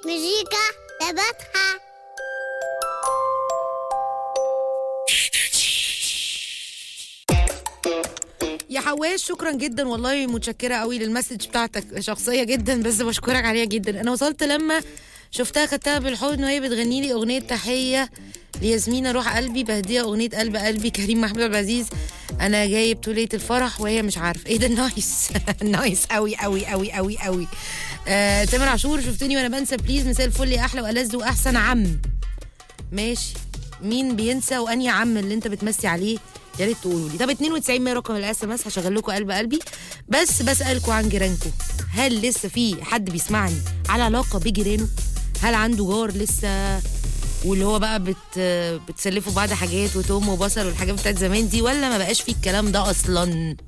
مزيكا تبتها. يا حواش شكرا جدا والله، متشكره قوي للمسج بتاعتك، شخصيه جدا بس بشكرك عليها جدا. انا وصلت لما شفتها خدتها بالحضن وهي بتغني لي اغنيه تحيه لياسمينة روح قلبي، بهديها اغنيه قلب قلبي كريم محمود عبد العزيز. انا جايب طولية الفرح وهي مش عارفه ايه ده. نايس نايس قوي قوي قوي قوي قوي. تامر عاشور شفتني وانا بنسى بليز، مساء الفل يا احلى والذ واحسن عم. ماشي، مين بينسى وانهي عم اللي انت بتمسي عليه؟ يا ريت تقولوا لي. طب 92 100 رقم الاس ام اس، هشغل لكم قلب قلبي. بس بسالكم عن جيرانكم، هل لسه في حد بيسمعني على علاقه بجيرانه؟ هل عنده جار لسه واللي هو بقى بتسلفوا بعض حاجات وتوم وبصل والحاجات بتاعت زمان دي، ولا ما بقاش فيه الكلام ده اصلا؟